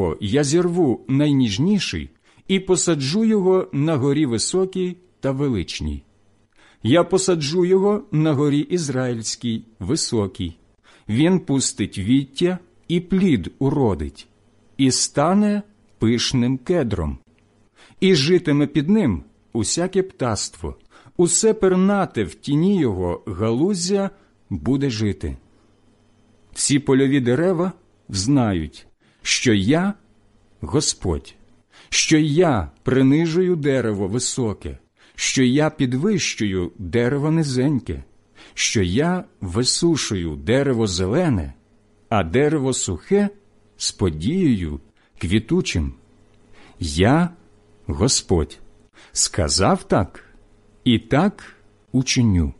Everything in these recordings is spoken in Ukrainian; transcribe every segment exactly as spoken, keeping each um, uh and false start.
його я зірву найніжніший і посаджу його на горі високій та величній. Я посаджу його на горі Ізраїльській, високій. Він пустить віття і плід уродить, і стане пишним кедром. І житиме під ним усяке птаство, усе пернате в тіні його галуздя буде жити. Всі польові дерева знають, що я – Господь, що я принижую дерево високе, що я підвищую дерево низеньке, що я висушую дерево зелене, а дерево сухе з подією квітучим. Я – Господь, сказав так, і так учиню.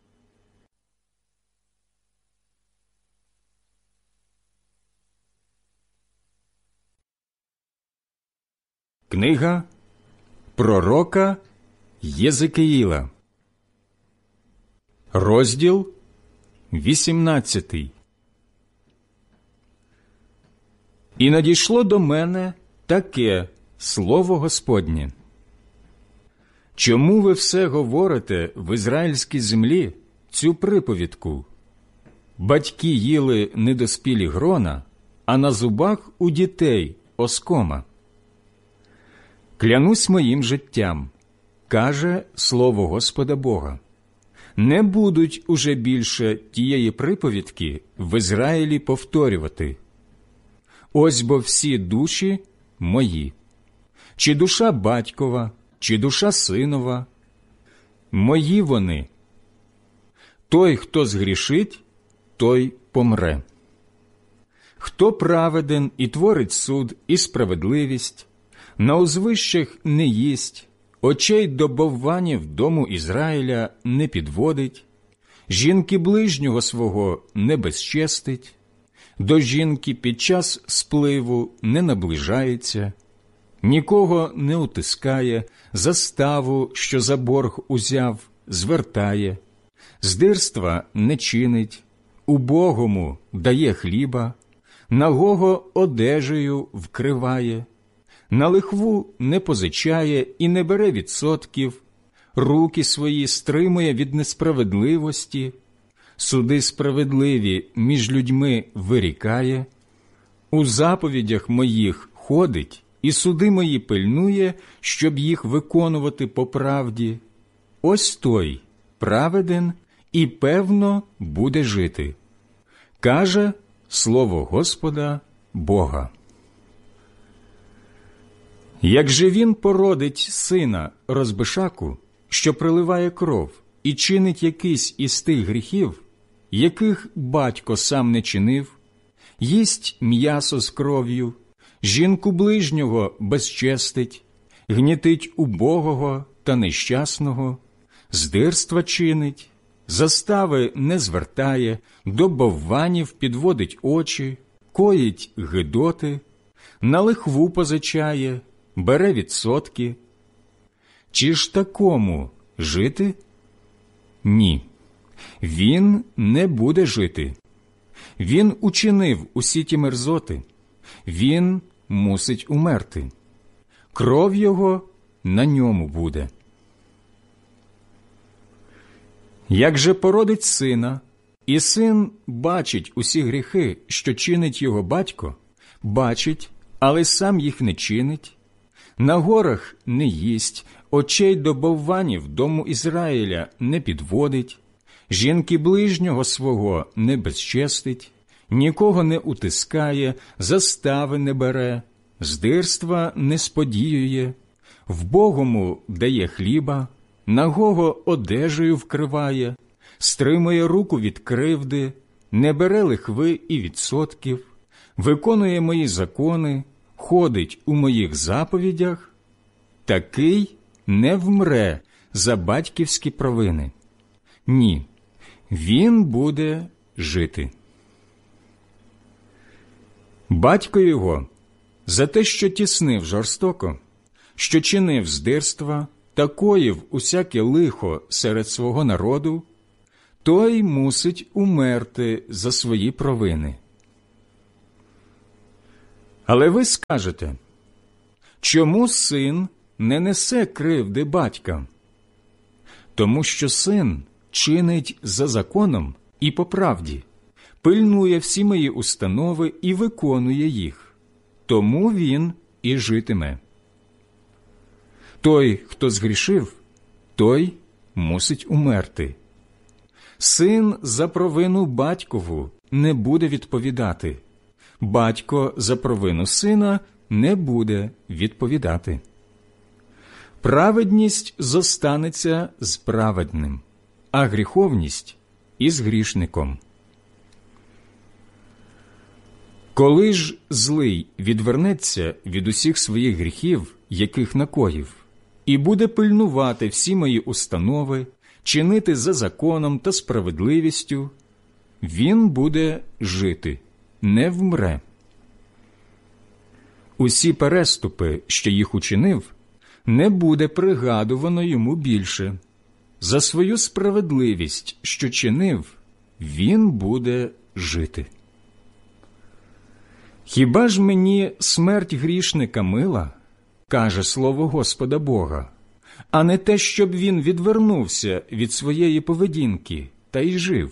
Книга пророка Єзекіїла, розділ вісімнадцятий. І надійшло до мене таке слово Господнє. Чому ви все говорите в ізраїльській землі цю приповідку? Батьки їли недоспілі грона, а на зубах у дітей оскома. Клянусь моїм життям, каже слово Господа Бога, не будуть уже більше тієї приповідки в Ізраїлі повторювати. Ось бо всі душі мої, чи душа батькова, чи душа синова, мої вони. Той, хто згрішить, той помре. Хто праведен і творить суд і справедливість, на узвищах не їсть, очей до бовванів дому Ізраїля не підводить, жінки ближнього свого не безчестить, до жінки під час спливу не наближається, нікого не утискає, заставу, що за борг узяв, звертає, здирства не чинить, убогому дає хліба, нагого одежею вкриває, на лихву не позичає і не бере відсотків, руки свої стримує від несправедливості, суди справедливі між людьми вирікає, у заповідях моїх ходить і суди мої пильнує, щоб їх виконувати по правді. Ось той праведен і певно буде жити, каже слово Господа Бога. Як же він породить сина розбишаку, що приливає кров і чинить якийсь із тих гріхів, яких батько сам не чинив, їсть м'ясо з кров'ю, жінку ближнього безчестить, гнітить убогого та нещасного, здирства чинить, застави не звертає, до бовванів підводить очі, коїть гидоти, на лихву позичає, бере відсотки. Чи ж такому жити? Ні, він не буде жити. Він учинив усі ті мерзоти, він мусить умерти. Кров його на ньому буде. Як же породить сина, і син бачить усі гріхи, що чинить його батько, бачить, але сам їх не чинить, на горах не їсть, очей до бовванів дому Ізраїля не підводить, жінки ближнього свого не безчестить, нікого не утискає, застави не бере, здирства не сподіює, вбогому дає хліба, нагого одежею вкриває, стримує руку від кривди, не бере лихви і відсотків, виконує мої закони, ходить у моїх заповідях, такий не вмре за батьківські провини. Ні, він буде жити. Батько його за те, що тіснив жорстоко, що чинив здирства та коїв усяке лихо серед свого народу, той мусить умерти за свої провини. Але ви скажете, чому син не несе кривди батька? Тому що син чинить за законом і по правді, пильнує всі мої установи і виконує їх, тому він і житиме. Той, хто згрішив, той мусить умерти. Син за провину батькову не буде відповідати, батько за провину сина не буде відповідати. Праведність зостанеться з праведним, а гріховність – із грішником. Коли ж злий відвернеться від усіх своїх гріхів, яких накоїв, і буде пильнувати всі мої установи, чинити за законом та справедливістю, він буде жити, не вмре. Усі переступи, що їх учинив, не буде пригадувано йому більше. За свою справедливість, що чинив, він буде жити. Хіба ж мені смерть грішника мила, каже слово Господа Бога, а не те, щоб він відвернувся від своєї поведінки та й жив?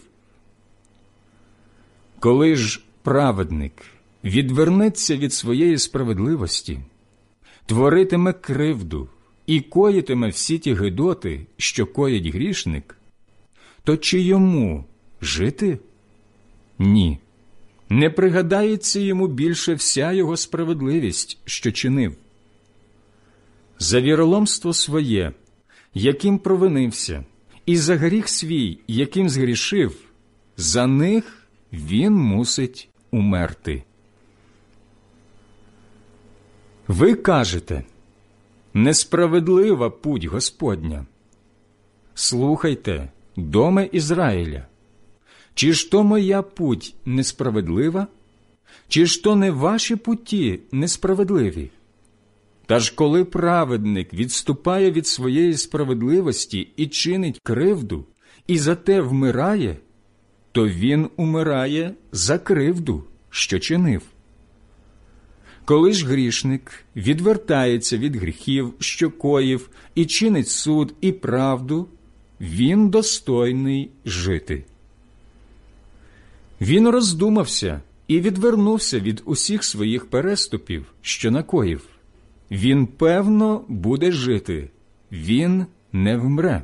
Коли ж праведник відвернеться від своєї справедливості, творитиме кривду і коїтиме всі ті гидоти, що коїть грішник, то чи йому жити? Ні. Не пригадається йому більше вся його справедливість, що чинив. За віроломство своє, яким провинився, і за гріх свій, яким згрішив, за них він мусить умерти. Ви кажете, несправедлива путь Господня. Слухайте, доме Ізраїля, чи ж то моя путь несправедлива? Чи ж то не ваші путі несправедливі? Та ж коли праведник відступає від своєї справедливості і чинить кривду, і за те вмирає, то він умирає за кривду, що чинив. Коли ж грішник відвертається від гріхів, що коїв, і чинить суд і правду, він достойний жити. Він роздумався і відвернувся від усіх своїх переступів, що накоїв. Він, певно, буде жити, він не вмре.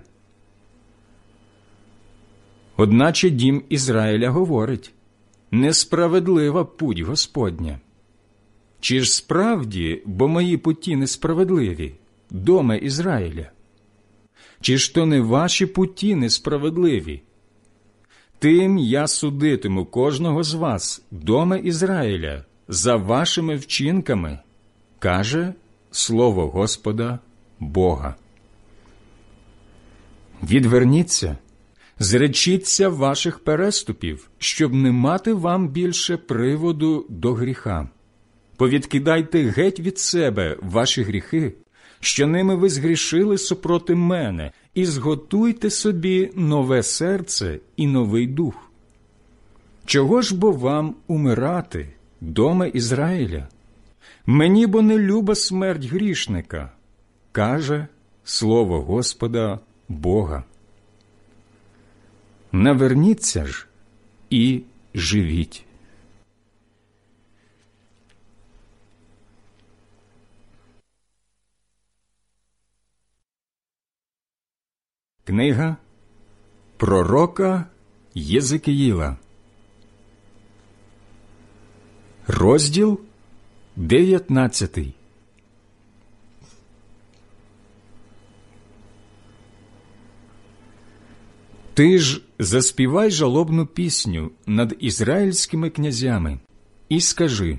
Одначе дім Ізраїля говорить, несправедлива путь Господня. Чи ж справді, бо мої путі несправедливі, доме Ізраїля? Чи ж то не ваші путі несправедливі? Тим я судитиму кожного з вас, доме Ізраїля, за вашими вчинками, каже слово Господа Бога. Відверніться, зречіться ваших переступів, щоб не мати вам більше приводу до гріха. Повідкидайте геть від себе ваші гріхи, що ними ви згрішили супроти мене, і зготуйте собі нове серце і новий дух. Чого ж бо вам умирати, доме Ізраїля? Мені бо не люба смерть грішника, каже слово Господа Бога. Наверніться ж і живіть. Книга пророка Єзекіїла, розділ дев'ятнадцятий. Ти ж заспівай жалобну пісню над ізраїльськими князями і скажи: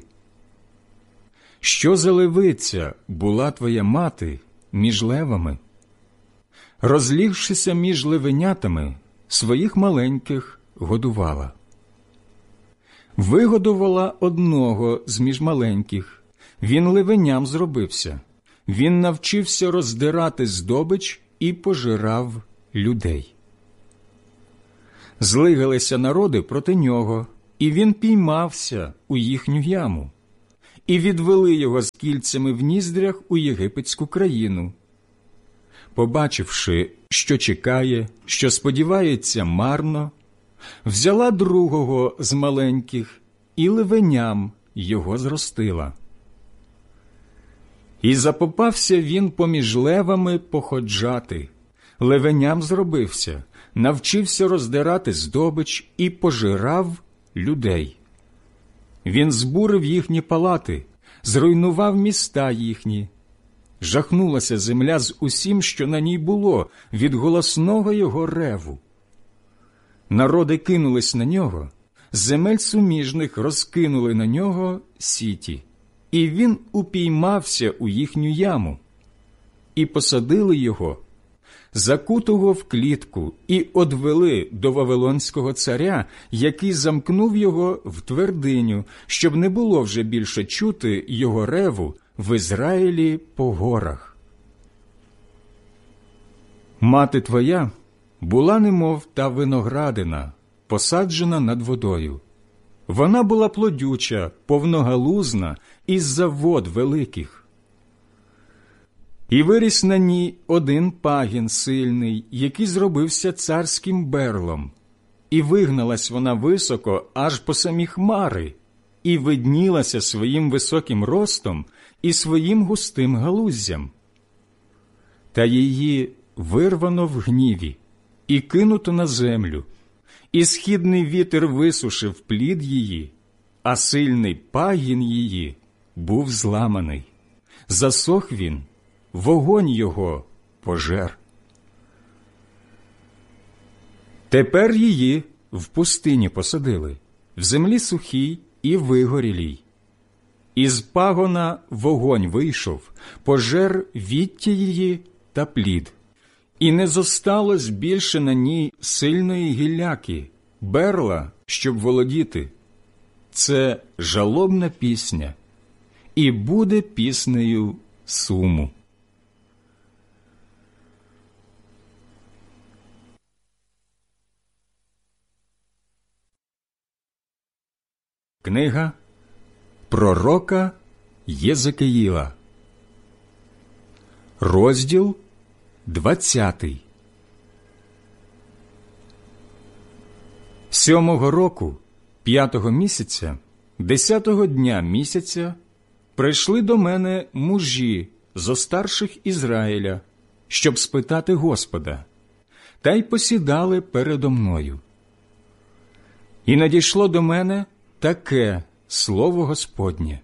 що за левиця була твоя мати між левами? Розлігшися між левенятами, своїх маленьких годувала. Вигодувала одного з між маленьких, він левеням зробився, він навчився роздирати здобич і пожирав людей. Злигалися народи проти нього, і він піймався у їхню яму. і відвели його з кільцями в ніздрях у єгипетську країну. Побачивши, що чекає, що сподівається марно, взяла другого з маленьких і ливеням його зростила. І запопався він поміж левами походжати, левеням зробився, навчився роздирати здобич і пожирав людей. Він збурив їхні палати, зруйнував міста їхні. Жахнулася земля з усім, що на ній було, від голосного його реву. Народи кинулись на нього, земель суміжних розкинули на нього сіті, і він упіймався у їхню яму. І посадили його, закутого в клітку, і одвели до вавилонського царя, який замкнув його в твердиню, щоб не було вже більше чути його реву в Ізраїлі по горах. Мати твоя була немов та виноградина, посаджена над водою. Вона була плодюча, повногалузна, із-за вод великих. І виріс на ній один пагін сильний, який зробився царським берлом. І вигналась вона високо аж по самі хмари, і виднілася своїм високим ростом і своїм густим галуздям. Та її вирвано в гніві і кинуто на землю, і східний вітер висушив плід її, а сильний пагін її був зламаний. Засох він, вогонь його пожер. Тепер її в пустині посадили, в землі сухій і вигорілій. Із пагона вогонь вийшов, пожер віття її та плід. І не зосталось більше на ній сильної гілляки, берла, щоб володіти. Це жалобна пісня, і буде піснею суму. Книга пророка Єзекиїла, розділ двадцятий. Сьомого року, п'ятого місяця, десятого дня місяця, прийшли до мене мужі зо старших Ізраїля, щоб спитати Господа, та й посідали передо мною. І надійшло до мене таке слово Господнє: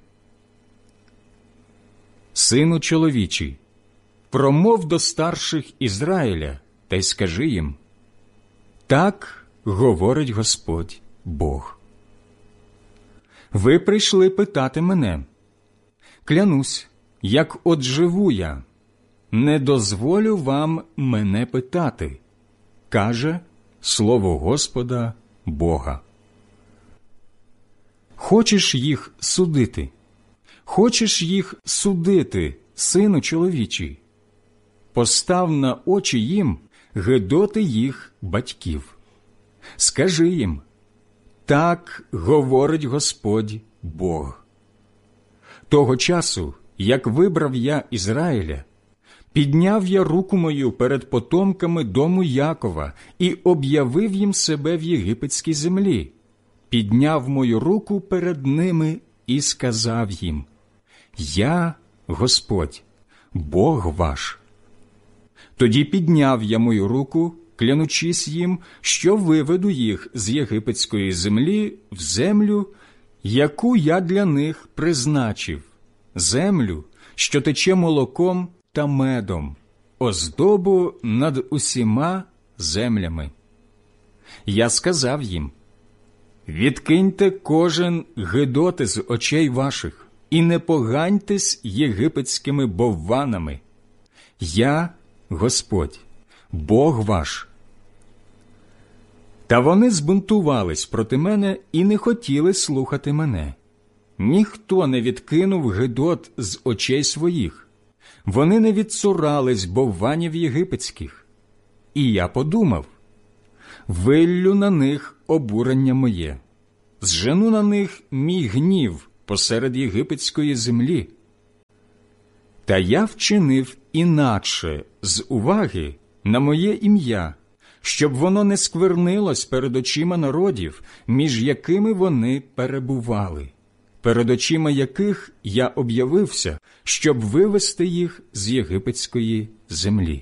Сину чоловічий, промов до старших Ізраїля, та й скажи їм: так говорить Господь Бог. Ви прийшли питати мене. Клянусь, як от живу я, не дозволю вам мене питати, каже слово Господа Бога. Хочеш їх судити? Хочеш їх судити, сину чоловічий? Постав на очі їм гидоти їх батьків. Скажи їм: так говорить Господь Бог. Того часу, як вибрав я Ізраїля, підняв я руку мою перед потомками дому Якова і об'явив їм себе в єгипетській землі. Підняв мою руку перед ними і сказав їм: я Господь, Бог ваш. Тоді підняв я мою руку, клянучись їм, що виведу їх з єгипетської землі в землю, яку я для них призначив, землю, що тече молоком та медом, оздобу над усіма землями. Я сказав їм: відкиньте кожен гидоти з очей ваших і не поганьтесь єгипетськими бовванами. Я Господь, Бог ваш. Та вони збунтувались проти мене і не хотіли слухати мене. Ніхто не відкинув гидот з очей своїх. Вони не відцурались бовванів єгипетських. І я подумав: виллю на них обурення моє, зжену на них мій гнів посеред єгипетської землі. Та я вчинив інакше з уваги на моє ім'я, щоб воно не сквернилось перед очима народів, між якими вони перебували, перед очима яких я об'явився, щоб вивести їх з єгипетської землі.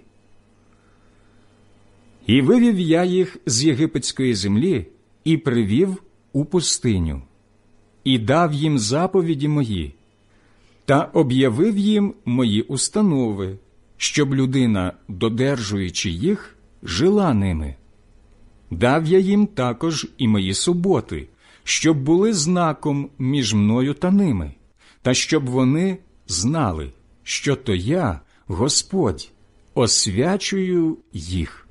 І вивів я їх з єгипетської землі і привів у пустиню, і дав їм заповіді мої, та об'явив їм мої установи, щоб людина, додержуючи їх, жила ними. Дав я їм також і мої суботи, щоб були знаком між мною та ними, та щоб вони знали, що то я, Господь, освячую їх.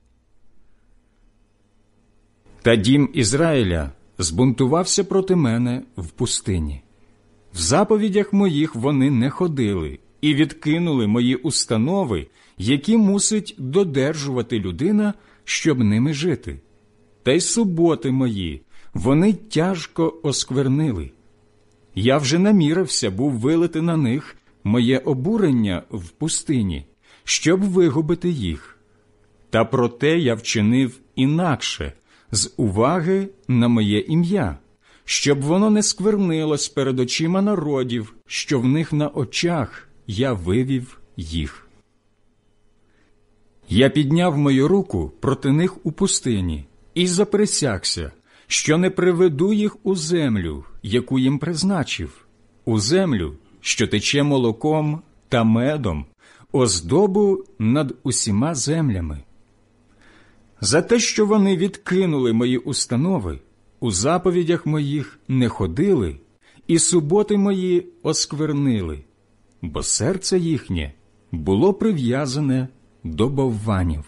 Та дім Ізраїля збунтувався проти мене в пустині. В заповідях моїх вони не ходили і відкинули мої установи, які мусить додержувати людина, щоб ними жити. Та й суботи мої вони тяжко осквернили. Я вже намірився був вилити на них моє обурення в пустині, щоб вигубити їх. Та проте я вчинив інакше, з уваги на моє ім'я, щоб воно не сквернилось перед очима народів, що в них на очах я вивів їх. Я підняв мою руку проти них у пустині і заприсягся, що не приведу їх у землю, яку їм призначив, у землю, що тече молоком та медом, оздобу над усіма землями. За те, що вони відкинули мої установи, у заповідях моїх не ходили, і суботи мої осквернили, бо серце їхнє було прив'язане до бовванів.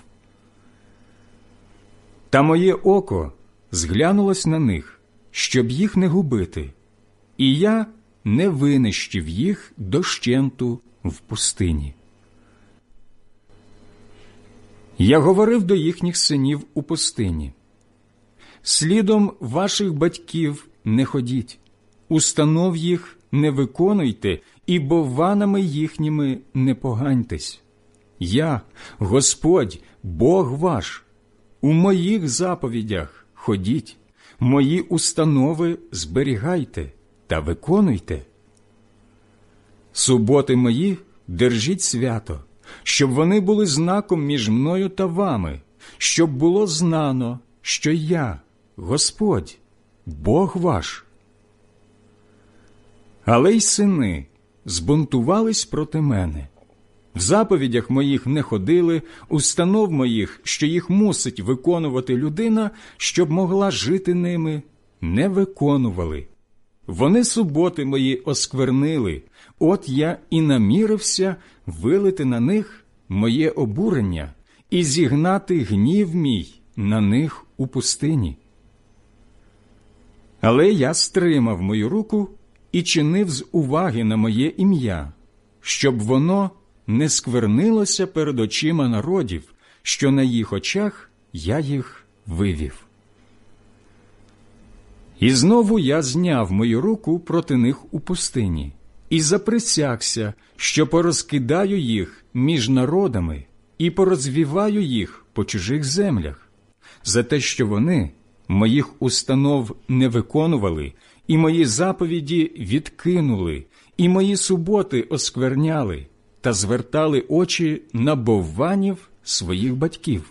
Та моє око зглянулось на них, щоб їх не губити, і я не винищив їх дощенту в пустині. Я говорив до їхніх синів у пустині: слідом ваших батьків не ходіть, установ їх не виконуйте і бовванами їхніми не поганьтесь. Я, Господь, Бог ваш, у моїх заповідях ходіть, мої установи зберігайте та виконуйте. Суботи мої держіть свято, щоб вони були знаком між мною та вами, щоб було знано, що я, Господь, Бог ваш. Але й сини збунтувались проти мене. В заповідях моїх не ходили, установ моїх, що їх мусить виконувати людина, щоб могла жити ними, не виконували. Вони суботи мої осквернили, от я і намірився вилити на них моє обурення і зігнати гнів мій на них у пустині. Але я стримав мою руку і чинив з уваги на моє ім'я, щоб воно не сквернилося перед очима народів, що на їх очах я їх вивів. І знову я зняв мою руку проти них у пустині і заприсягся, що порозкидаю їх між народами і порозвіваю їх по чужих землях, за те, що вони моїх установ не виконували, і мої заповіді відкинули, і мої суботи оскверняли, та звертали очі на бовванів своїх батьків.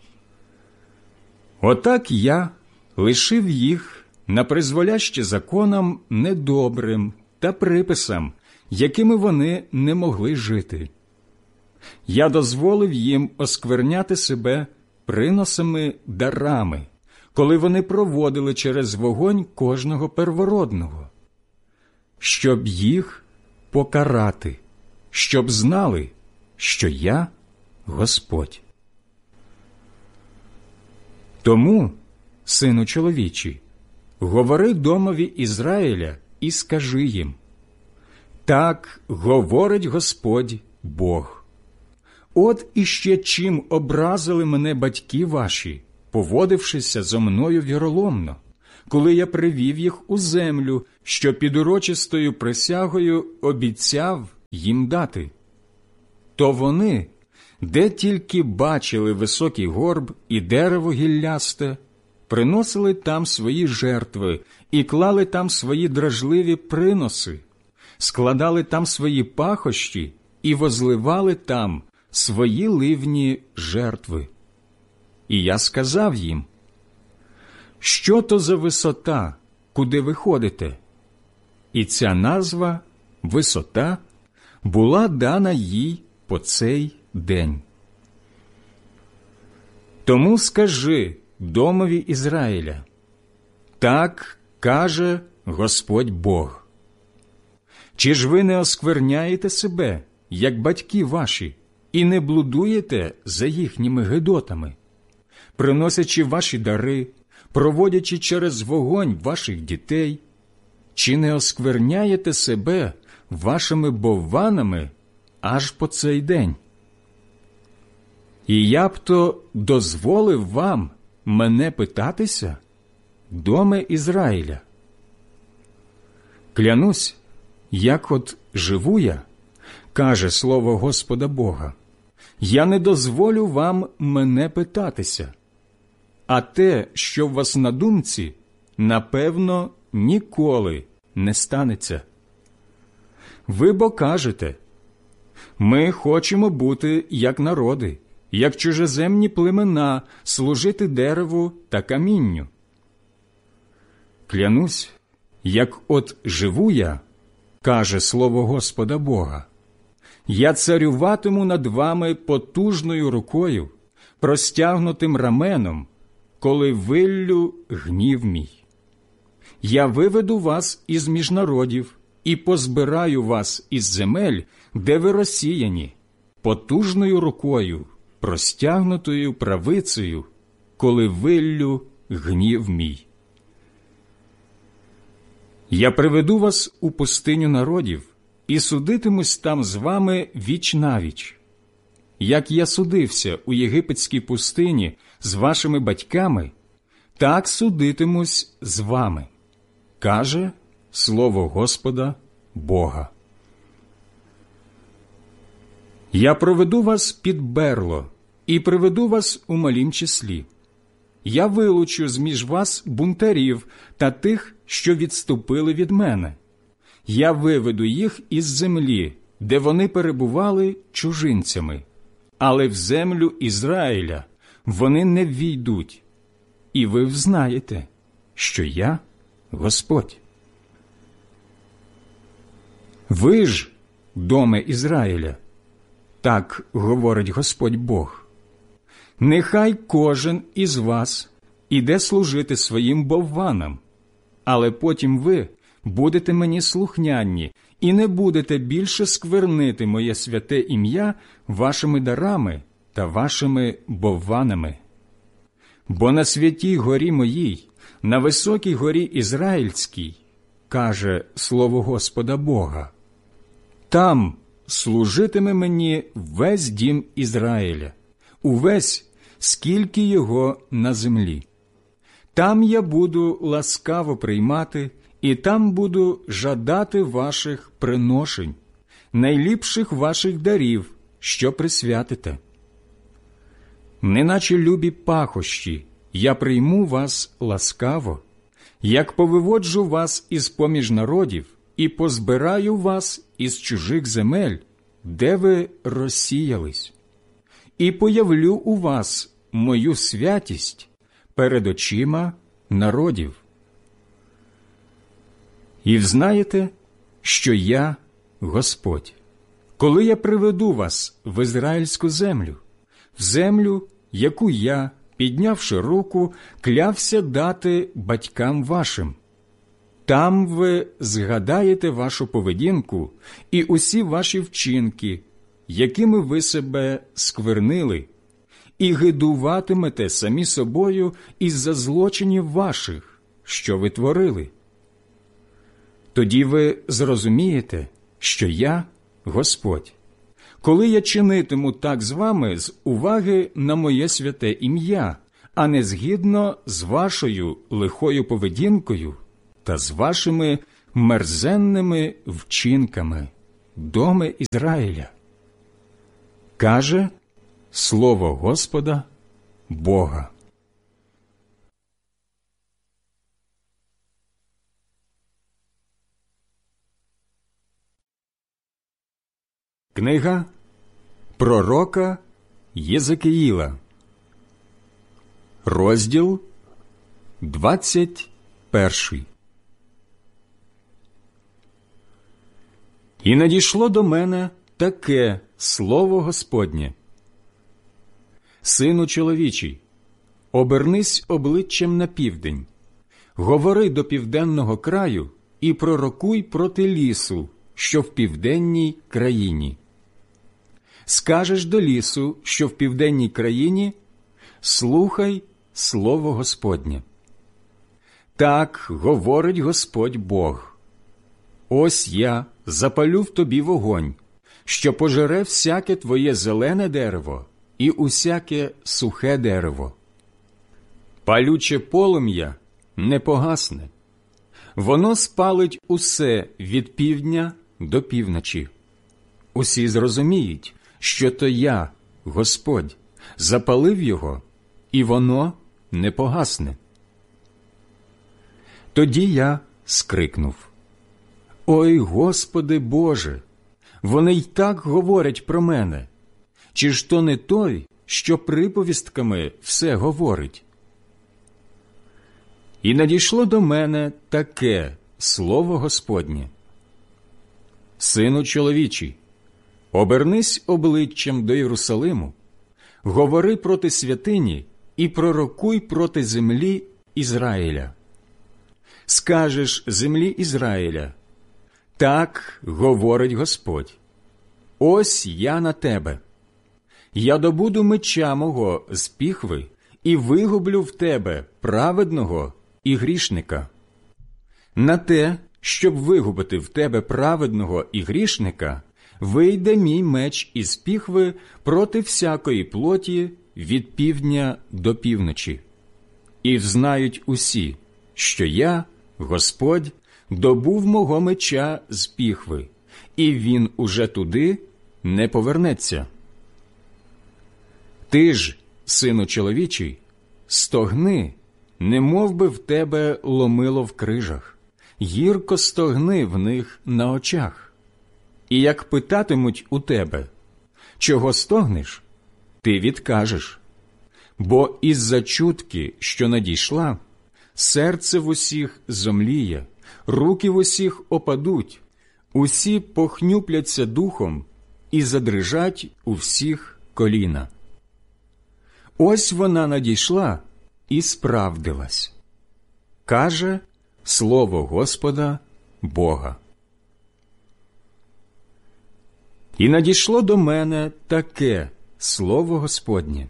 Отак я лишив їх на призволяще законам недобрим та приписам, якими вони не могли жити. Я дозволив їм оскверняти себе приносами дарами, коли вони проводили через вогонь кожного первородного, щоб їх покарати, щоб знали, що я Господь. Тому, сину чоловічий, говори домові Ізраїля і скажи їм: так говорить Господь Бог. От іще чим образили мене батьки ваші, поводившися зо мною віроломно, коли я привів їх у землю, що під урочистою присягою обіцяв їм дати. То вони, де тільки бачили високий горб і дерево гіллясте, приносили там свої жертви і клали там свої дражливі приноси, складали там свої пахощі і возливали там свої ливні жертви. І я сказав їм: що то за висота, куди ви ходите? І ця назва «висота» була дана їй по цей день. Тому скажи домові Ізраїля: так каже Господь Бог. Чи ж ви не оскверняєте себе, як батьки ваші, і не блудуєте за їхніми гидотами, приносячи ваші дари, проводячи через вогонь ваших дітей? Чи не оскверняєте себе вашими бовванами аж по цей день? І я б то дозволив вам мене питатися, доме Ізраїля? Клянусь, як от живу я, каже слово Господа Бога, я не дозволю вам мене питатися, а те, що в вас на думці, напевно, ніколи не станеться. Ви бо кажете: ми хочемо бути як народи, як чужеземні племена, служити дереву та камінню. Клянусь, як от живу я, каже слово Господа Бога, я царюватиму над вами потужною рукою, простягнутим раменом, коли виллю гнів мій. Я виведу вас із між народів і позбираю вас із земель, де ви розсіяні, потужною рукою, простягнутою правицею, коли виллю гнів мій. Я приведу вас у пустиню народів і судитимусь там з вами віч-навіч. Як я судився у єгипетській пустині з вашими батьками, так судитимусь з вами, каже слово Господа Бога. Я проведу вас під берло і приведу вас у малім числі. Я вилучу з-між вас бунтарів та тих, що відступили від мене. Я виведу їх із землі, де вони перебували чужинцями, але в землю Ізраїля вони не ввійдуть. І ви взнаєте, що я Господь. Ви ж, доме Ізраїля, так говорить Господь Бог, нехай кожен із вас іде служити своїм бовванам, але потім ви будете мені слухняні і не будете більше сквернити моє святе ім'я вашими дарами та вашими бовванами. Бо на святій горі моїй, на високій горі Ізраїльській, каже слово Господа Бога, там служитиме мені весь дім Ізраїля, увесь, скільки його на землі. Там я буду ласкаво приймати, і там буду жадати ваших приношень, найліпших ваших дарів, що присвятите. Неначе любі пахощі, я прийму вас ласкаво, як повиводжу вас із поміж народів і позбираю вас із чужих земель, де ви розсіялись, і появлю у вас мою святість перед очима народів. І взнаєте, що я Господь, коли я приведу вас в ізраїльську землю, в землю, яку я, піднявши руку, клявся дати батькам вашим. Там ви згадаєте вашу поведінку і усі ваші вчинки, якими ви себе сквернили, і гидуватимете самі собою із-за злочинів ваших, що ви творили. Тоді ви зрозумієте, що я Господь, коли я чинитиму так з вами з уваги на моє святе ім'я, а не згідно з вашою лихою поведінкою та з вашими мерзенними вчинками, доме Ізраїля. Каже слово Господа Бога. Книга пророка Єзекіїла, розділ двадцять перший. І надійшло до мене таке слово Господнє: Сину чоловічий, обернись обличчям на південь, говори до південного краю і пророкуй проти лісу, що в південній країні. Скажеш до лісу, що в південній країні, слухай слово Господнє. Так говорить Господь Бог: ось я запалю в тобі вогонь, що пожере всяке твоє зелене дерево і усяке сухе дерево. Палюче полум'я не погасне. Воно спалить усе від півдня до півночі. Усі зрозуміють, що то я, Господь, запалив його, і воно не погасне. Тоді я скрикнув: «Ой, Господи Боже, вони й так говорять про мене. Чи ж то не той, що приповістками все говорить?» І надійшло до мене таке слово Господнє: Сину чоловічий, обернись обличчям до Єрусалиму, говори проти святині і пророкуй проти землі Ізраїля. Скажеш землі Ізраїля: так говорить Господь, ось я на тебе. Я добуду меча мого з піхви і вигублю в тебе праведного і грішника. На те, щоб вигубити в тебе праведного і грішника, вийде мій меч із піхви проти всякої плоті від півдня до півночі. І взнають усі, що я, Господь, добув мого меча з піхви, і він уже туди не повернеться. Ти ж, сину чоловічий, стогни, немов би в тебе ломило в крижах, гірко стогни в них на очах. І як питатимуть у тебе: чого стогнеш? Ти відкажеш. Бо із-за чутки, що надійшла, серце в усіх зомліє, руки в усіх опадуть, усі похнюпляться духом і задрижать у всіх коліна. Ось вона надійшла і справдилась. Каже слово Господа Бога. І надійшло до мене таке слово Господнє: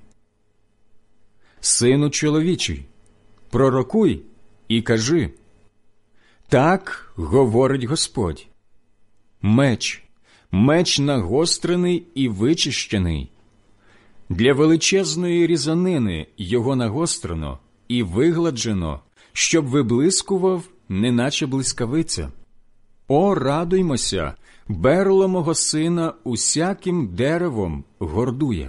Сину чоловічий, пророкуй і кажи: так говорить Господь. Меч, меч нагострений і вичищений. Для величезної різанини його нагострено і вигладжено, щоб виблискував, неначе блискавиця. О, радуймося, берло мого сина усяким деревом гордує.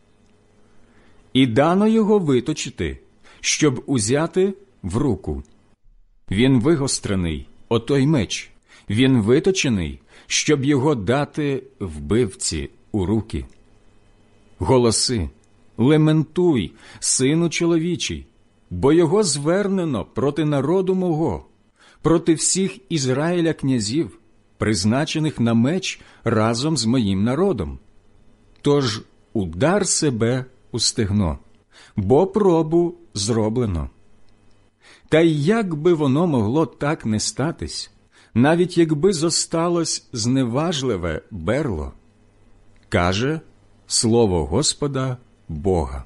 І дано його виточити, щоб узяти в руку. Він вигострений, отой меч, він виточений, щоб його дати вбивці у руки. Голоси, лементуй, сину чоловічий, бо його звернено проти народу мого, проти всіх Ізраїля князів, призначених на меч разом з моїм народом. Тож удар себе у стегно, бо пробу зроблено. Та й як би воно могло так не статись, навіть якби зосталось зневажливе берло? Каже слово Господа Бога.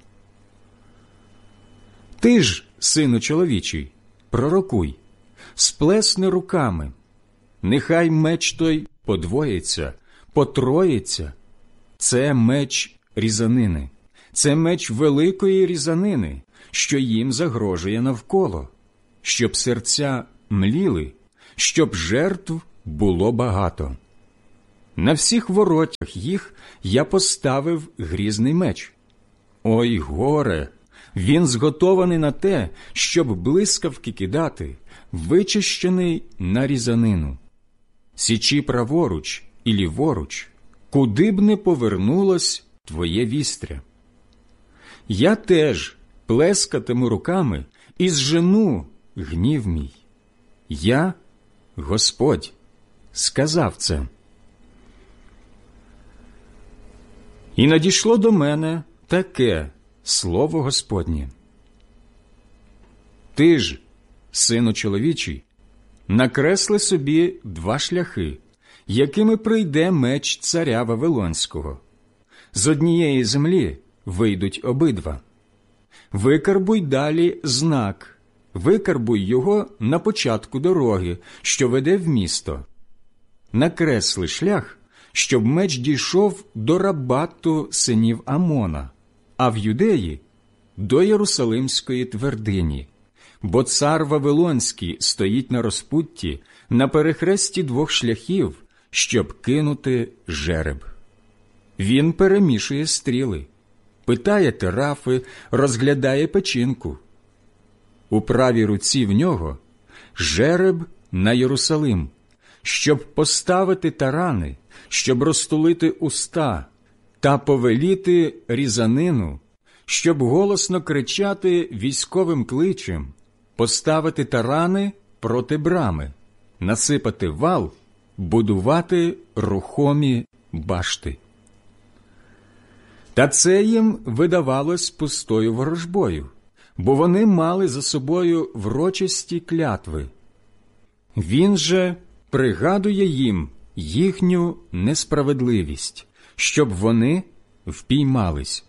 Ти ж, сину чоловічий, пророкуй, сплесни руками, нехай меч той подвоїться, потроїться. Це меч різанини, Це меч великої різанини, що їм загрожує навколо, щоб серця мліли, щоб жертв було багато. На всіх воротях їх я поставив грізний меч. Ой, горе! Він зготований на те, щоб блискавки кидати, вичищений на різанину. Січі праворуч і ліворуч, куди б не повернулось твоє вістря. Я теж плескатиму руками і зжену гнів мій. Я, Господь, сказав це. І надійшло до мене таке слово Господнє. Ти ж, сину чоловічий, накресли собі два шляхи, якими прийде меч царя Вавилонського. З однієї землі вийдуть обидва. Викарбуй далі знак, викарбуй його на початку дороги, що веде в місто. Накресли шлях, щоб меч дійшов до Рабату синів Амона, а в Юдеї – до Єрусалимської твердині, бо цар Вавилонський стоїть на розпутті на перехресті двох шляхів, щоб кинути жереб. Він перемішує стріли, питає терафи, розглядає печінку. У правій руці в нього жереб на Єрусалим, щоб поставити тарани, щоб розтулити уста та повеліти різанину, щоб голосно кричати військовим кличем, поставити тарани проти брами, насипати вал, будувати рухомі башти. Та це їм видавалось пустою ворожбою, бо вони мали за собою врочисті клятви. Він же пригадує їм їхню несправедливість, щоб вони впіймались.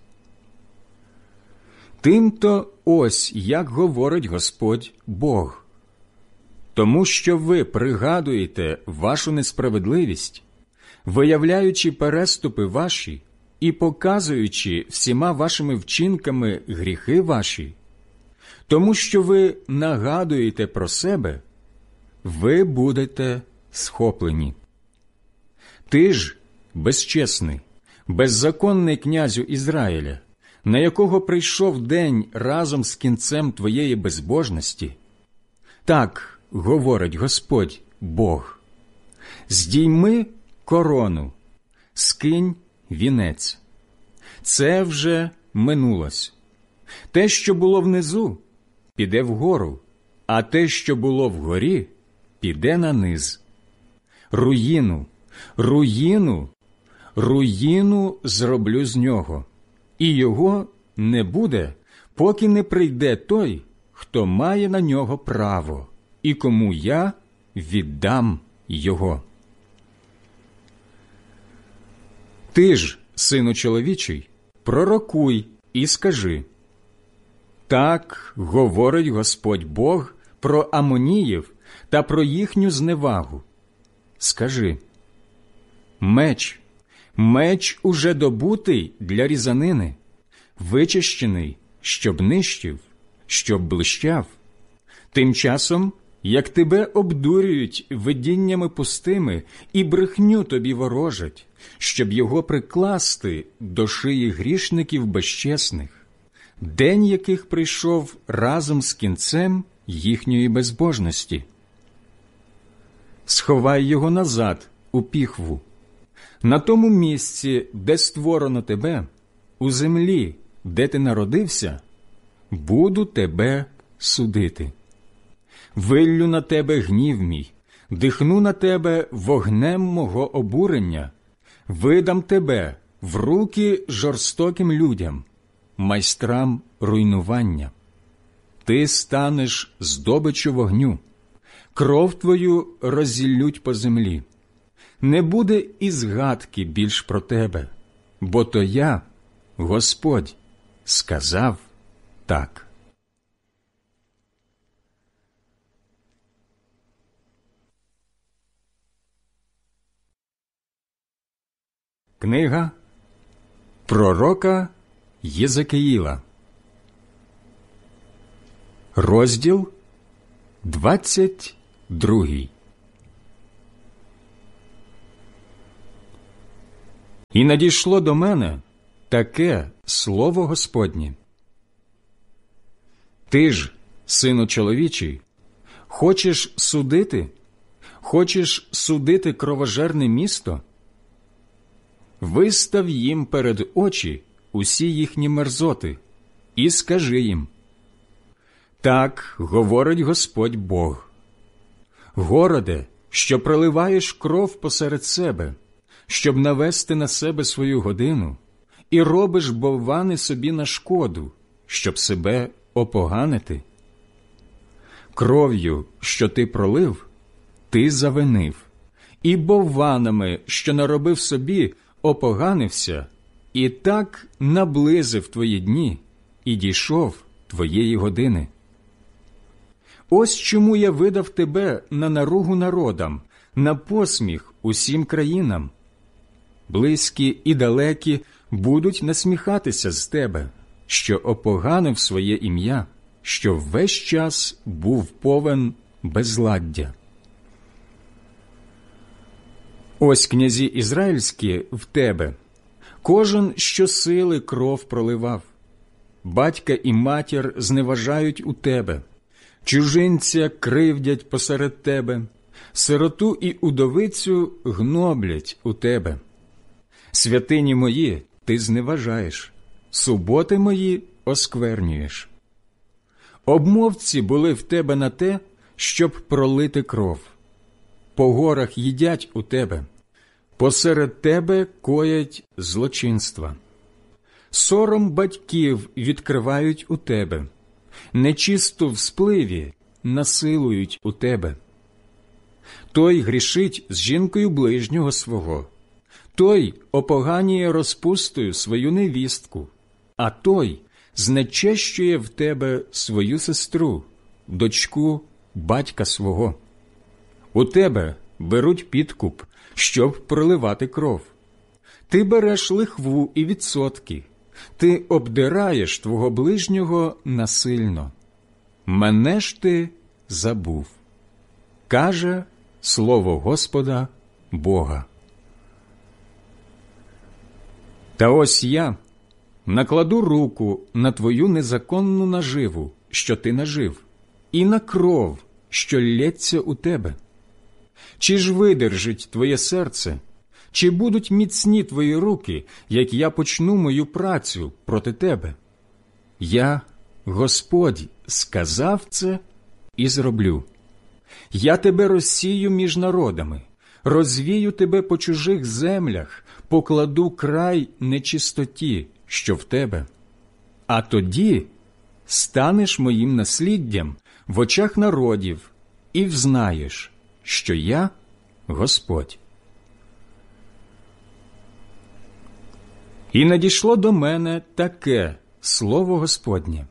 Тим-то ось як говорить Господь Бог. Тому що ви пригадуєте вашу несправедливість, виявляючи переступи ваші і показуючи всіма вашими вчинками гріхи ваші, тому що ви нагадуєте про себе, ви будете схоплені. Ти ж, безчесний, беззаконний князю Ізраїля, на якого прийшов день разом з кінцем твоєї безбожності, так говорить Господь Бог: здійми корону, скинь вінець. Це вже минулось. Те, що було внизу, піде вгору, а те, що було вгорі, піде на низ. Руїну, руїну, руїну зроблю з нього, і його не буде, поки не прийде той, хто має на нього право, і кому я віддам його. Ти ж, сину чоловічий, пророкуй і скажи: так говорить Господь Бог про Амоніїв та про їхню зневагу. Скажи: меч, меч уже добутий для різанини, вичищений, щоб нищив, щоб блищав. Тим часом, як тебе обдурюють видіннями пустими і брехню тобі ворожать, щоб його прикласти до шиї грішників безчесних, день яких прийшов разом з кінцем їхньої безбожності. Сховай його назад у піхву, на тому місці, де створено тебе, у землі, де ти народився, буду тебе судити. Виллю на тебе гнів мій, дихну на тебе вогнем мого обурення, видам тебе в руки жорстоким людям, майстрам руйнування. Ти станеш здобиччю вогню, кров твою роззіллють по землі. Не буде і згадки більш про тебе, бо то я, Господь, сказав так. Книга пророка Єзекиїла, розділ двадцять другий. І надійшло до мене таке слово Господнє. Ти ж, сину чоловічий, хочеш судити? Хочеш судити кровожерне місто? Вистав їм перед очі усі їхні мерзоти і скажи їм: так говорить Господь Бог. Городе, що проливаєш кров посеред себе, щоб навести на себе свою годину, і робиш боввани собі на шкоду, щоб себе опоганити. Кров'ю, що ти пролив, ти завинив, і бовванами, що наробив собі, опоганився, і так наблизив твої дні, і дійшов твоєї години. Ось чому я видав тебе на наругу народам, на посміх усім країнам. Близькі і далекі будуть насміхатися з тебе, що опоганив своє ім'я, що весь час був повен безладдя. Ось князі ізраїльські в тебе, кожен щосили кров проливав. Батька і матір зневажають у тебе, чужинця кривдять посеред тебе, сироту і удовицю гноблять у тебе. Святині мої ти зневажаєш, суботи мої осквернюєш. Обмовці були в тебе на те, щоб пролити кров. По горах їдять у тебе, посеред тебе коять злочинства. Сором батьків відкривають у тебе, нечисту в спливі насилують у тебе. Той грішить з жінкою ближнього свого, той опоганює розпустою свою невістку, а той знечещує в тебе свою сестру, дочку батька свого. У тебе беруть підкуп, щоб проливати кров. Ти береш лихву і відсотки, ти обдираєш твого ближнього насильно. Мене ж ти забув, каже слово Господа Бога. Та ось я накладу руку на твою незаконну наживу, що ти нажив, і на кров, що лється у тебе. Чи ж видержить твоє серце, чи будуть міцні твої руки, як я почну мою працю проти тебе? Я, Господь, сказав це і зроблю. Я тебе розсію між народами, розвію тебе по чужих землях, покладу край нечистоті, що в тебе. А тоді станеш моїм насліддям в очах народів і взнаєш, що я Господь. І надійшло до мене таке слово Господнє.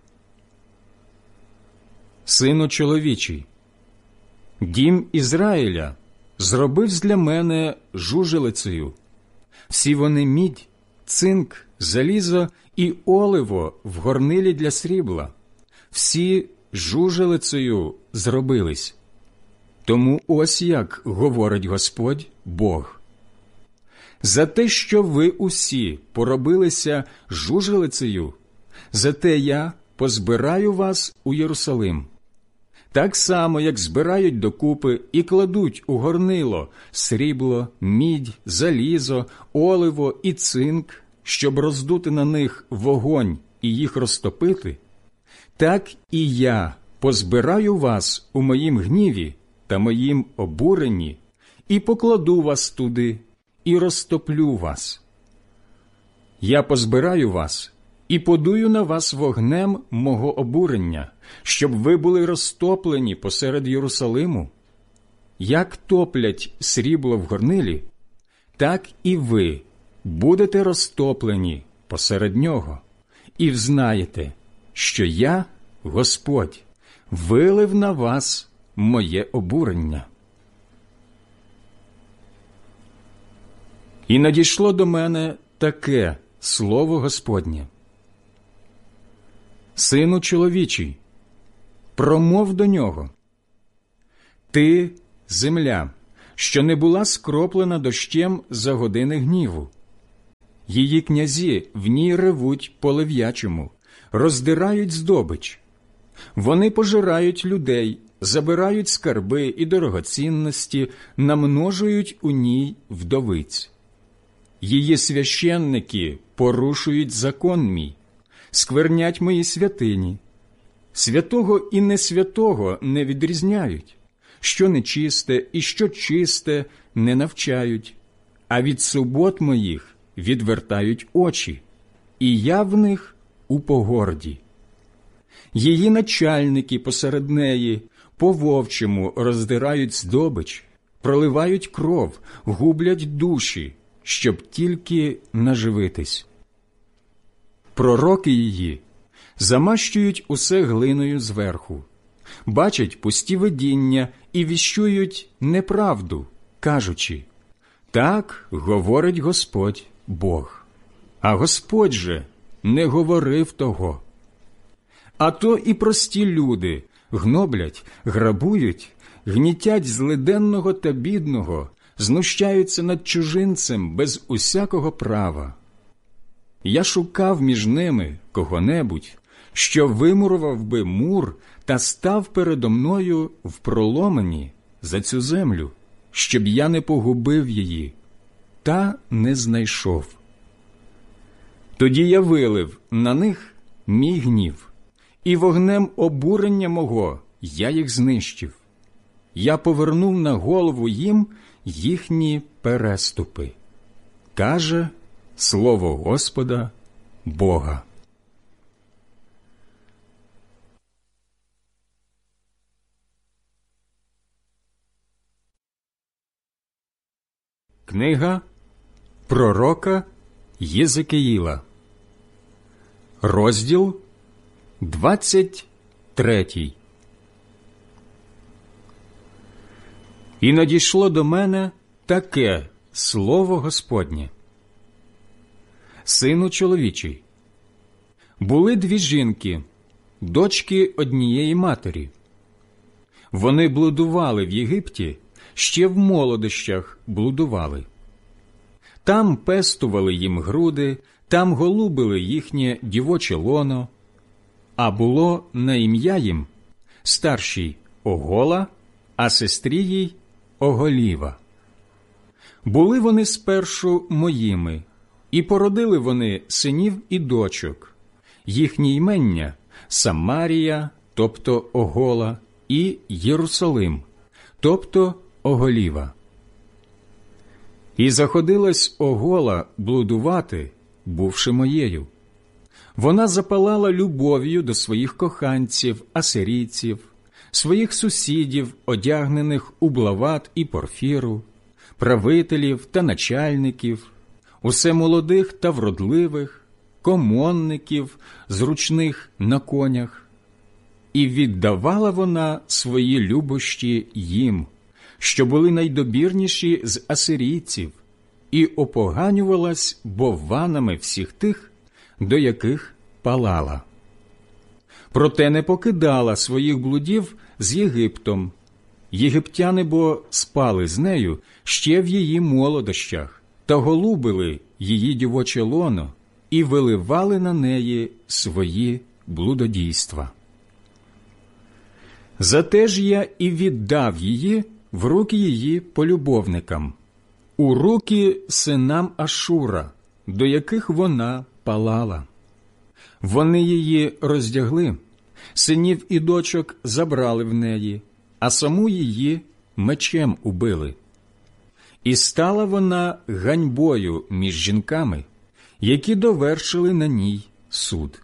Сину чоловічий, дім Ізраїля зробив для мене жужелицею. Всі вони мідь, цинк, залізо і оливо в горнилі для срібла. Всі жужелицею зробились. Тому ось як говорить Господь Бог. За те, що ви усі поробилися жужелицею, за те я позбираю вас у Єрусалим. Так само, як збирають докупи і кладуть у горнило срібло, мідь, залізо, оливо і цинк, щоб роздути на них вогонь і їх розтопити, так і я позбираю вас у моїм гніві та моїм обуренні і покладу вас туди, і розтоплю вас. Я позбираю вас і подую на вас вогнем мого обурення, щоб ви були розтоплені посеред Єрусалиму. Як топлять срібло в горнилі, так і ви будете розтоплені посеред нього, і взнаєте, що я, Господь, вилив на вас моє обурення. І надійшло до мене таке слово Господнє. Сину чоловічий, промов до нього. Ти – земля, що не була скроплена дощем за години гніву. Її князі в ній ревуть по лев'ячому, роздирають здобич. Вони пожирають людей, забирають скарби і дорогоцінності, намножують у ній вдовиць. Її священники порушують закон мій, сквернять мої святині. Святого і несвятого не відрізняють, що нечисте і що чисте не навчають, а від субот моїх відвертають очі, і я в них у погорді. Її начальники посеред неї по-вовчому роздирають здобич, проливають кров, гублять душі, щоб тільки наживитись. Пророки її замащують усе глиною зверху, бачать пусті видіння і віщують неправду, кажучи: «Так говорить Господь Бог». А Господь же не говорив того. А то і прості люди гноблять, грабують, гнітять злиденного та бідного, знущаються над чужинцем без усякого права. Я шукав між ними кого-небудь, що вимурував би мур та став передо мною в проломані за цю землю, щоб я не погубив її, та не знайшов. Тоді я вилив на них мій гнів, і вогнем обурення мого я їх знищив. Я повернув на голову їм їхні переступи. Каже слово Господа Бога. Книга пророка Єзекіїла, розділ двадцять третій. І надійшло до мене таке слово Господнє: Сину чоловічий, були дві жінки, дочки однієї матері. Вони блудували в Єгипті, ще в молодощах блудували. Там пестували їм груди, там голубили їхнє дівоче лоно, а було на ім'я їм старшій Огола, а сестрі їй Оголіва. Були вони спершу моїми, і породили вони синів і дочок. Їхні ймення – Самарія, тобто Огола, і Єрусалим, тобто Оголіва. І заходилась Огола блудувати, бувши моєю. Вона запалала любов'ю до своїх коханців, асирійців, своїх сусідів, одягнених у блават і порфіру, правителів та начальників, усе молодих та вродливих, комонників, зручних на конях. І віддавала вона свої любощі їм, що були найдобірніші з асирійців, і опоганювалась бовванами всіх тих, до яких палала. Проте не покидала своїх блудів з Єгиптом. Єгиптяни бо спали з нею ще в її молодощах та голубили її дівоче лоно і виливали на неї свої блудодійства. Зате ж я і віддав її в руки її полюбовникам, у руки синам Ашура, до яких вона палала. Вони її роздягли, синів і дочок забрали в неї, а саму її мечем убили. І стала вона ганьбою між жінками, які довершили на ній суд.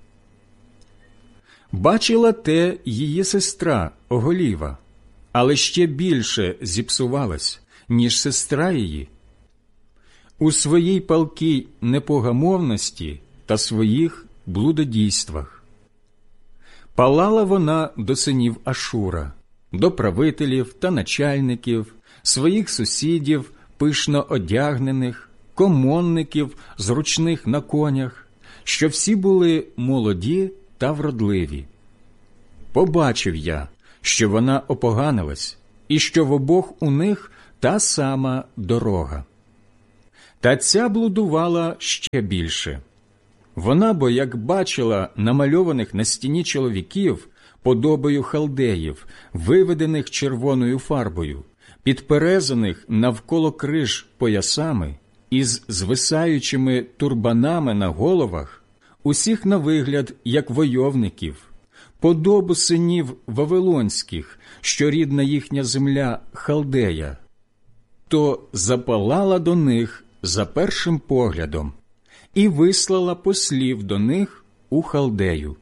Бачила те її сестра Оголіва, але ще більше зіпсувалась, ніж сестра її. У своїй палкій непогамовності та своїх блудодійствах. Палала вона до синів Ашура, до правителів та начальників, своїх сусідів, пишно одягнених, комонників, зручних на конях, що всі були молоді та вродливі. Побачив я, що вона опоганилась, і що в обох у них та сама дорога. Та ця блудувала ще більше. Вона бо, як бачила намальованих на стіні чоловіків, подобою халдеїв, виведених червоною фарбою, підперезаних навколо криж поясами, із звисаючими турбанами на головах, усіх на вигляд, як войовників, подобу синів вавилонських, що рідна їхня земля Халдея, то запалала до них за першим поглядом і вислала послів до них у Халдею.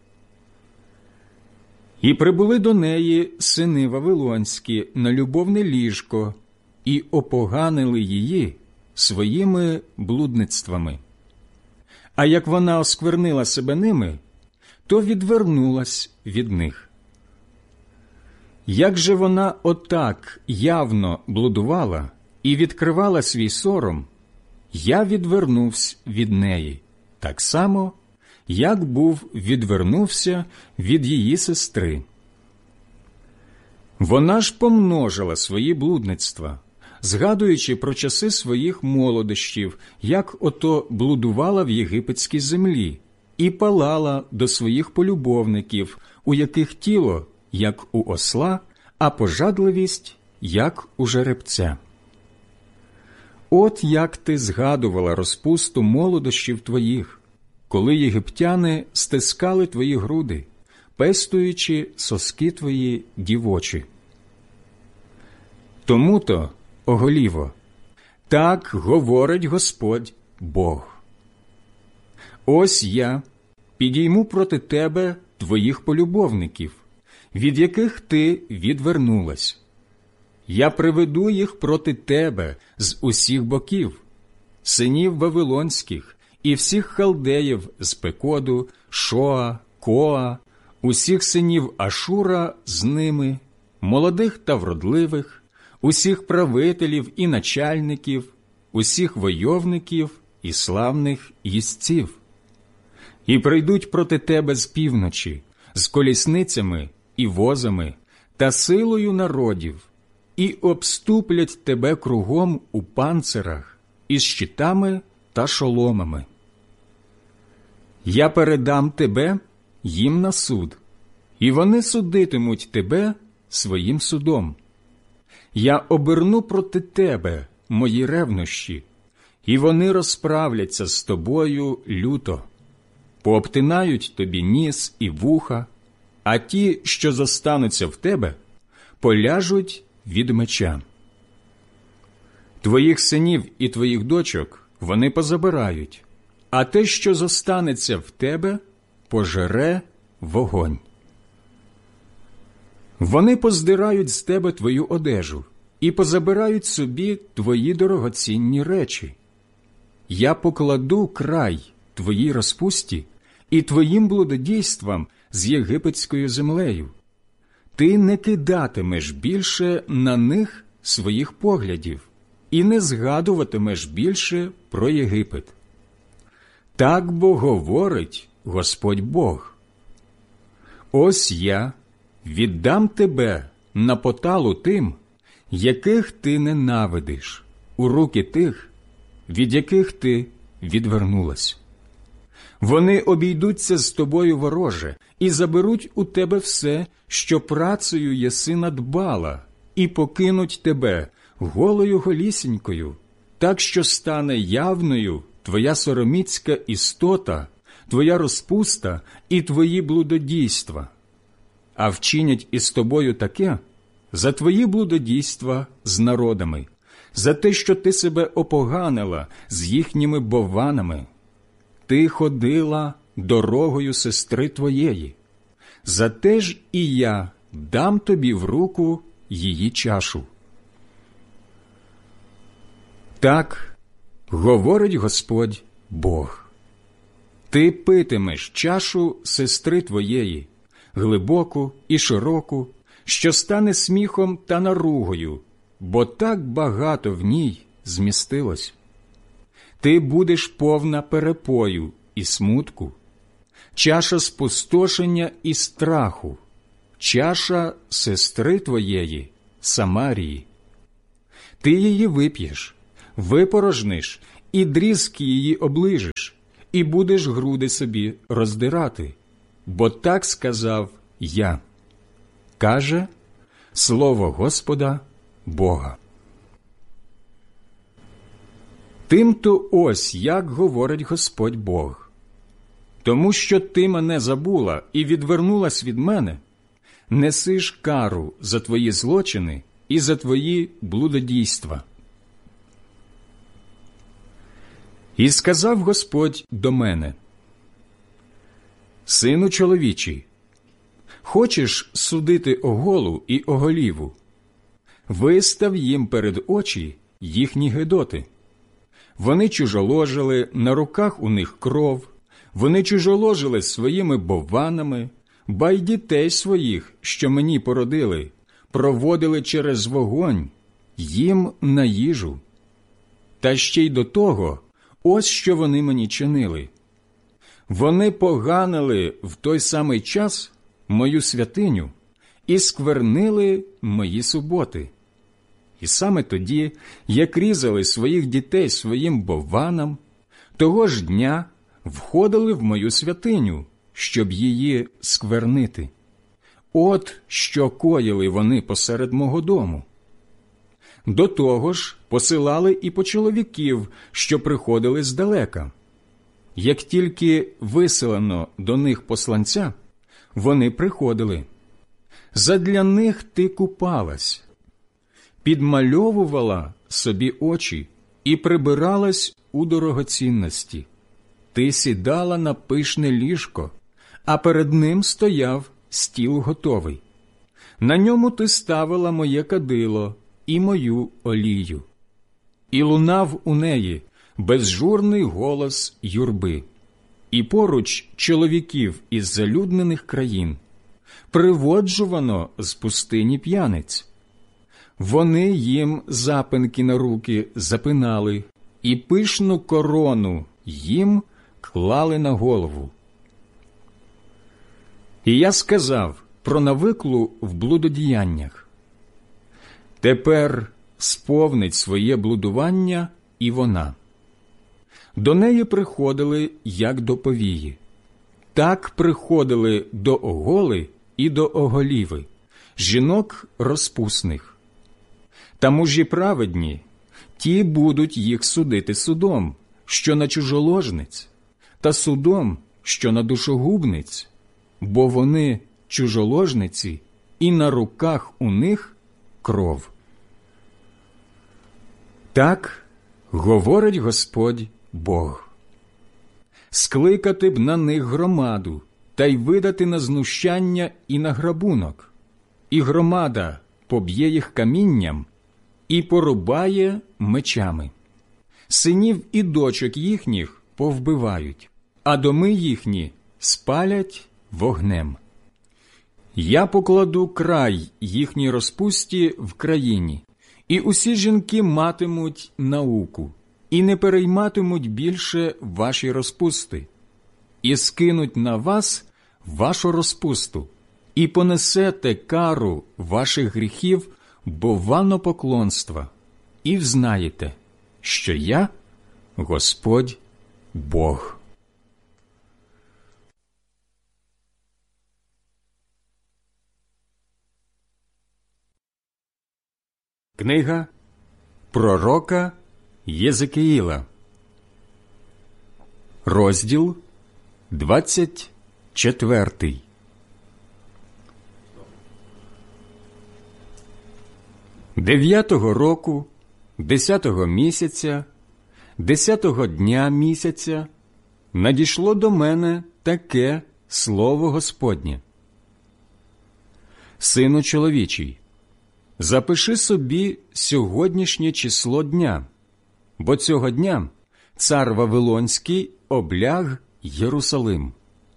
І прибули до неї сини вавилонські на любовне ліжко і опоганили її своїми блудництвами. А як вона осквернила себе ними, то відвернулась від них. Як же вона отак явно блудувала і відкривала свій сором, я відвернувся від неї, так само, як був відвернувся від її сестри. Вона ж помножила свої блудництва, згадуючи про часи своїх молодощів, як ото блудувала в єгипетській землі, і палала до своїх полюбовників, у яких тіло, як у осла, а пожадливість, як у жеребця. От як ти згадувала розпусту молодощів твоїх, коли єгиптяни стискали твої груди, пестуючи соски твої дівочі. Тому-то, оголіво, так говорить Господь Бог. Ось я підійму проти тебе твоїх полюбовників, від яких ти відвернулась. Я приведу їх проти тебе з усіх боків, синів вавилонських і всіх халдеїв з Пекоду, Шоа, Коа, усіх синів Ашура з ними, молодих та вродливих, усіх правителів і начальників, усіх войовників і славних їздців. І прийдуть проти тебе з півночі, з колісницями і возами та силою народів, і обступлять тебе кругом у панцирах, із щитами та шоломами. Я передам тебе їм на суд, і вони судитимуть тебе своїм судом. Я оберну проти тебе мої ревнощі, і вони розправляться з тобою люто, пообтинають тобі ніс і вуха, а ті, що зостануться в тебе, поляжуть від меча. Твоїх синів і твоїх дочок вони позабирають, а те, що зостанеться в тебе, пожере вогонь. Вони поздирають з тебе твою одежу і позабирають собі твої дорогоцінні речі. Я покладу край твоїй розпусті і твоїм блудодійствам з єгипетською землею. Ти не кидатимеш більше на них своїх поглядів і не згадуватимеш більше про Єгипет. Так бо говорить Господь Бог. Ось я віддам тебе на поталу тим, яких ти ненавидиш, у руки тих, від яких ти відвернулась. Вони обійдуться з тобою вороже і заберуть у тебе все, що працею єси надбала, і покинуть тебе голою голісінькою, так що стане явною твоя сороміцька істота, твоя розпуста і твої блудодійства. А вчинять із тобою таке за твої блудодійства з народами, за те, що ти себе опоганила з їхніми бованами. Ти ходила дорогою сестри твоєї, за те ж і я дам тобі в руку її чашу. Так говорить Господь Бог. Ти питимеш чашу сестри твоєї, глибоку і широку, що стане сміхом та наругою, бо так багато в ній змістилось. Ти будеш повна перепою і смутку, чаша спустошення і страху, чаша сестри твоєї, Самарії. Ти її вип'єш, випорожниш і дрізки її оближеш, і будеш груди собі роздирати, бо так сказав я. Каже слово Господа Бога. Тим-то ось як говорить Господь Бог. Тому що ти мене забула і відвернулась від мене, несиш кару за твої злочини і за твої блудодійства. І сказав Господь до мене: Сину чоловічий, хочеш судити оголу і оголіву? Вистав їм перед очі їхні гидоти. Вони чужоложили, на руках у них кров, вони чужоложили своїми бованами, ба й дітей своїх, що мені породили, проводили через вогонь, їм на їжу. Та ще й до того, ось що вони мені чинили. Вони поганили в той самий час мою святиню і сквернили мої суботи. І саме тоді, як різали своїх дітей своїм бованам, того ж дня входили в мою святиню, щоб її сквернити. От що коїли вони посеред мого дому. До того ж посилали і по чоловіків, що приходили здалека. Як тільки виселено до них посланця, вони приходили. Задля них ти купалась, підмальовувала собі очі і прибиралась у дорогоцінності. Ти сідала на пишне ліжко, а перед ним стояв стіл готовий. На ньому ти ставила моє кадило і мою олію. І лунав у неї безжурний голос юрби, і поруч чоловіків із залюднених країн, приводжувано з пустині п'яниць. Вони їм запинки на руки запинали, і пишну корону їм клали на голову. І я сказав про навиклу в блудодіяннях: тепер сповнить своє блудування і вона. До неї приходили, як до повії. Так приходили до оголи і до оголіви, жінок розпусних. Та мужі праведні, ті будуть їх судити судом, що на чужоложниць, та судом, що на душогубниць, бо вони чужоложниці, і на руках у них кров. Так говорить Господь Бог. Скликати б на них громаду, та й видати на знущання і на грабунок. І громада поб'є їх камінням і порубає мечами. Синів і дочок їхніх повбивають, а доми їхні спалять вогнем. Я покладу край їхній розпусті в країні, і усі жінки матимуть науку, і не перейматимуть більше ваші розпусти, і скинуть на вас вашу розпусту, і понесете кару ваших гріхів бованопоклонства, і взнаєте, що я Господь Бог. Книга пророка Єзекіїла, розділ двадцять четвертий. Дев'ятого року, десятого місяця, десятого дня місяця надійшло до мене таке слово Господнє. Сину чоловічий, запиши собі сьогоднішнє число дня, бо цього дня цар Вавилонський обляг Єрусалим.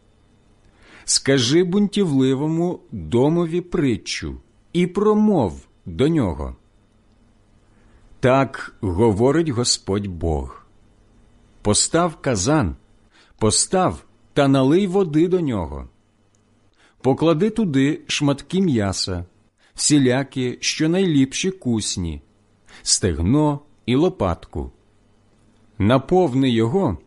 Скажи бунтівливому домові притчу і промов до нього. Так говорить Господь Бог. Постав казан, постав та налий води до нього. Поклади туди шматки м'яса, всілякі, що найліпші кусні, стегно і лопатку. Наповни його